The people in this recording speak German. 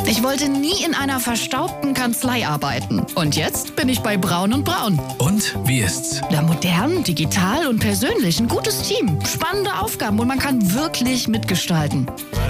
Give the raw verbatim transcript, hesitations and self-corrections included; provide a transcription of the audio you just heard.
Ich wollte nie in einer verstaubten Kanzlei arbeiten. Und jetzt bin ich bei Braun und Braun. Und, wie ist's? Ja, modern, digital und persönlich. Ein gutes Team, spannende Aufgaben und man kann wirklich mitgestalten.